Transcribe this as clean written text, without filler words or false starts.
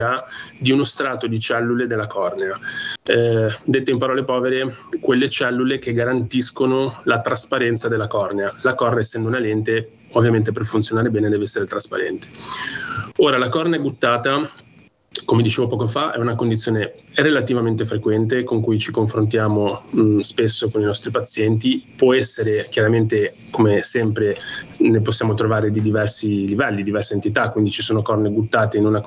di uno strato di cellule della cornea. Detto in parole povere, quelle cellule che garantiscono la trasparenza della cornea. La cornea, essendo una lente, ovviamente per funzionare bene deve essere trasparente. Ora, la cornea guttata, come dicevo poco fa, è una condizione relativamente frequente con cui ci confrontiamo spesso con i nostri pazienti. Può essere chiaramente, come sempre, ne possiamo trovare di diversi livelli, diverse entità, quindi ci sono cornee guttate in una